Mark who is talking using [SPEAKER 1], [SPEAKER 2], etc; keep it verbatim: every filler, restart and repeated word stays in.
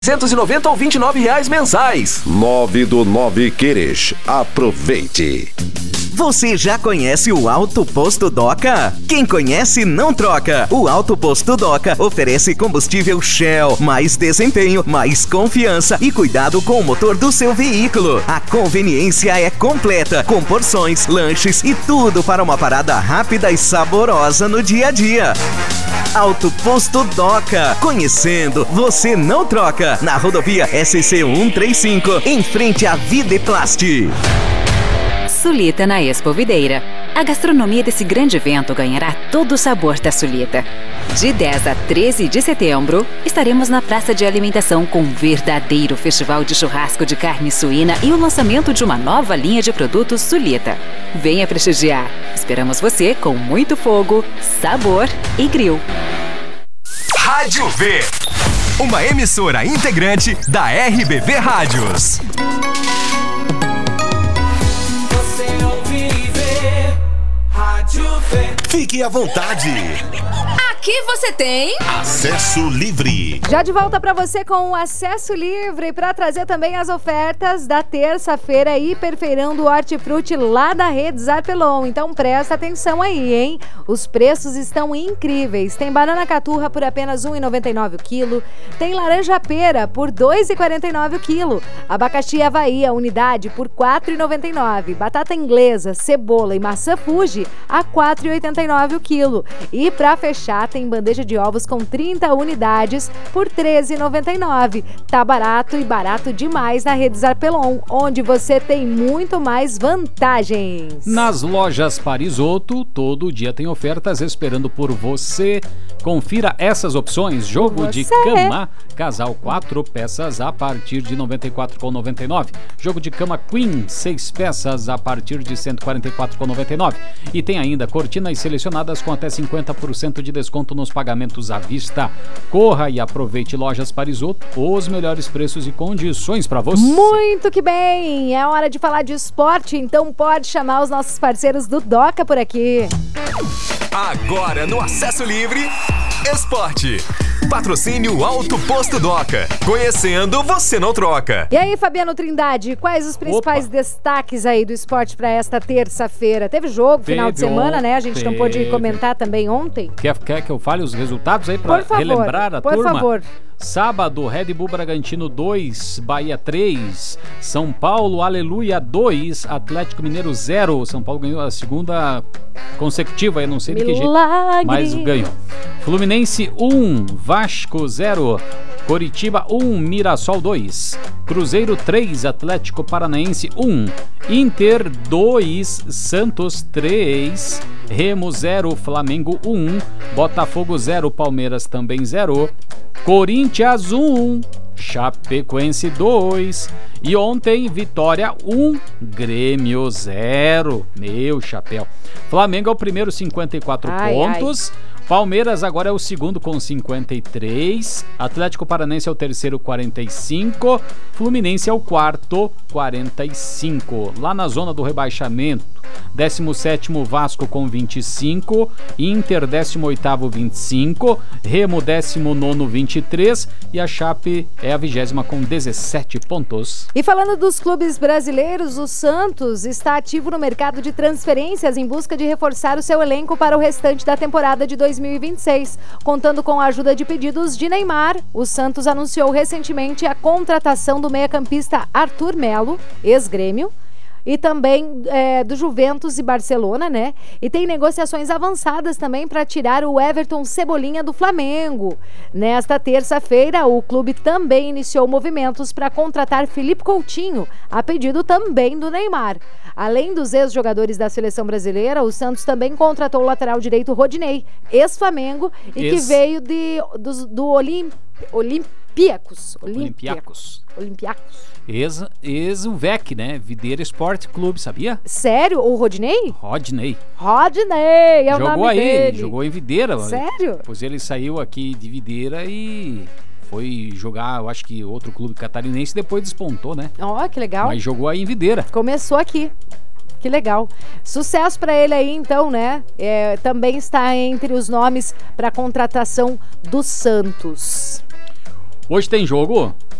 [SPEAKER 1] trezentos e noventa ou vinte e nove reais mensais.
[SPEAKER 2] nove do nove Queres. Aproveite.
[SPEAKER 3] Você já conhece o Auto Posto Doca? Quem conhece não troca. O Auto Posto Doca oferece combustível Shell, mais desempenho, mais confiança e cuidado com o motor do seu veículo. A conveniência é completa, com porções, lanches e tudo para uma parada rápida e saborosa no dia a dia. Auto Posto Doca. Conhecendo, você não troca. Na rodovia S C cento e trinta e cinco, em frente à Videplast.
[SPEAKER 4] Sulita na Expo Videira. A gastronomia desse grande evento ganhará todo o sabor da Sulita. De dez a treze de setembro, estaremos na Praça de Alimentação com um verdadeiro festival de churrasco de carne suína e o lançamento de uma nova linha de produtos Sulita. Venha prestigiar. Esperamos você com muito fogo, sabor e grill.
[SPEAKER 5] Rádio V, uma emissora integrante da R B V Rádios.
[SPEAKER 2] Fique à vontade.
[SPEAKER 6] Aqui você tem
[SPEAKER 2] Acesso Livre.
[SPEAKER 7] Já de volta para você com o Acesso Livre para trazer também as ofertas da terça-feira Hiperfeirão do Hortifruti lá da Rede Zarpelon. Então presta atenção aí, hein? Os preços estão incríveis. Tem banana caturra por apenas um real e noventa e nove centavos o quilo. Tem laranja pera por dois reais e quarenta e nove centavos o quilo. Abacaxi Havaí, a unidade, por quatro reais e noventa e nove centavos. Batata inglesa, cebola e maçã Fuji a quatro reais e oitenta e nove centavos o quilo. E para fechar, tem bandeja de ovos com trinta unidades por treze reais e noventa e nove centavos. Tá barato e barato demais na Rede Zarpelon, onde você tem muito mais vantagens.
[SPEAKER 8] Nas lojas Parisotto, todo dia tem ofertas esperando por você. Confira essas opções. Jogo
[SPEAKER 7] você.
[SPEAKER 8] de cama, casal quatro peças a partir de noventa e quatro reais e noventa e nove centavos. Jogo de cama Queen, seis peças a partir de cento e quarenta e quatro reais e noventa e nove centavos. E tem ainda cortinas selecionadas com até cinquenta por cento de desconto nos pagamentos à vista. Corra e aproveite Lojas Parisotto, os melhores preços e condições para você.
[SPEAKER 7] Muito que bem! É hora de falar de esporte, então pode chamar os nossos parceiros do Doca por aqui.
[SPEAKER 5] Agora no Acesso Livre, Esporte. Patrocínio Auto Posto Doca. Conhecendo, você não troca.
[SPEAKER 7] E aí, Fabiano Trindade, quais os principais Opa. destaques aí do esporte para esta terça-feira? Teve jogo, teve final de semana, on... né? A gente teve. não pôde comentar também ontem.
[SPEAKER 8] Quer, quer que eu fale os resultados aí para relembrar a
[SPEAKER 7] por
[SPEAKER 8] turma?
[SPEAKER 7] Por favor.
[SPEAKER 8] Sábado, Red Bull Bragantino dois, Bahia três, São Paulo, Aleluia dois, Atlético Mineiro zero. São Paulo ganhou a segunda consecutiva, eu não sei de que jeito, mas ganhou. Fluminense um, Vasco zero, Coritiba um, Mirassol dois, Cruzeiro três, Atlético Paranaense um, Inter dois, Santos três, Remo zero, Flamengo um, Botafogo zero, Palmeiras também zero, Corinthians um, Chapecoense dois. E ontem, Vitória um, Grêmio zero. Meu chapéu. Flamengo é o primeiro, cinquenta e quatro ai, pontos. Ai. Palmeiras agora é o segundo com cinquenta e três. Atlético Paranaense é o terceiro, quarenta e cinco. Fluminense é o quarto, quarenta e cinco. Lá na zona do rebaixamento, décimo sétimo Vasco com vinte e cinco. Inter décimo oitavo, vinte e cinco. Remo décimo nono, vinte e três. E a Chape é a vigésima com dezessete pontos.
[SPEAKER 7] E falando dos clubes brasileiros, o Santos está ativo no mercado de transferências em busca de reforçar o seu elenco para o restante da temporada de dois mil e vinte e seis. Contando com a ajuda de pedidos de Neymar, o Santos anunciou recentemente a contratação do meia-campista Arthur Melo, ex-Grêmio, e também é, do Juventus e Barcelona, né? E tem negociações avançadas também para tirar o Everton Cebolinha do Flamengo. Nesta terça-feira, o clube também iniciou movimentos para contratar Felipe Coutinho, a pedido também do Neymar. Além dos ex-jogadores da seleção brasileira, o Santos também contratou o lateral direito Rodinei, ex-Flamengo, e ex... que veio de, do, do Olimp, Olympiacos.
[SPEAKER 8] Olympiacos.
[SPEAKER 7] Olympiacos.
[SPEAKER 8] Ex, ex o V E C, né? Videira Esporte Clube, sabia?
[SPEAKER 7] Sério? O Rodinei?
[SPEAKER 8] Rodinei.
[SPEAKER 7] Rodinei, é o
[SPEAKER 8] jogou
[SPEAKER 7] nome
[SPEAKER 8] aí,
[SPEAKER 7] dele.
[SPEAKER 8] Jogou em Videira.
[SPEAKER 7] Sério?
[SPEAKER 8] Pois ele saiu aqui de Videira e foi jogar, eu acho que outro clube catarinense, depois despontou, né?
[SPEAKER 7] Ó, oh, que legal.
[SPEAKER 8] Mas jogou aí em Videira.
[SPEAKER 7] Começou aqui. Que legal. Sucesso para ele aí, então, né? É, também está entre os nomes para contratação do Santos.
[SPEAKER 8] Hoje tem jogo?